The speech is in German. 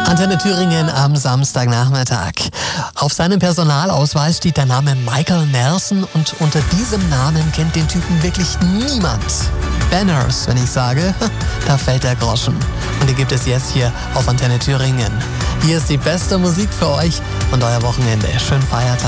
Antenne Thüringen am Samstagnachmittag. Auf seinem Personalausweis steht der Name Michael Nelson und unter diesem Namen kennt den Typen wirklich niemand. Banners, wenn ich sage, da fällt der Groschen. Und die gibt es jetzt hier auf Antenne Thüringen. Hier ist die beste Musik für euch und euer Wochenende. Schönen Feiertag.